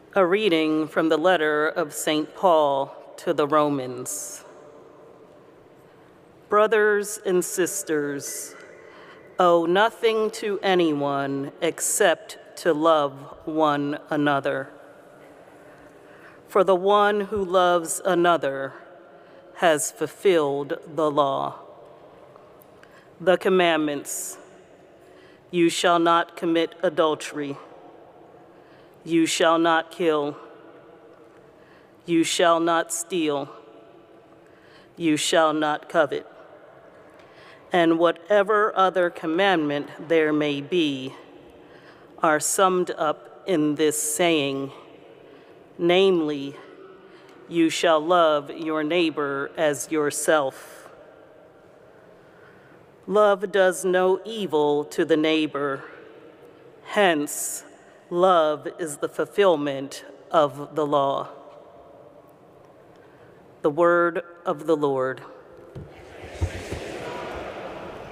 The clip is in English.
A reading from the letter of St. Paul to the Romans. Brothers and sisters, owe nothing to anyone except to love one another. For the one who loves another has fulfilled the law. The commandments: you shall not commit adultery. You shall not kill. You shall not steal. You shall not covet. And whatever other commandment there may be are summed up in this saying, namely, you shall love your neighbor as yourself. Love does no evil to the neighbor. Hence, love is the fulfillment of the law. The word of the Lord.